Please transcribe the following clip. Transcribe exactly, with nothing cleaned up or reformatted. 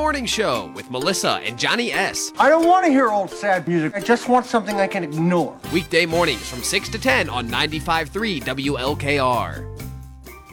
Morning Show with Melissa and Johnny S. I don't want to hear old sad music. I just want something I can ignore. Weekday mornings from six to ten on ninety-five point three W L K R.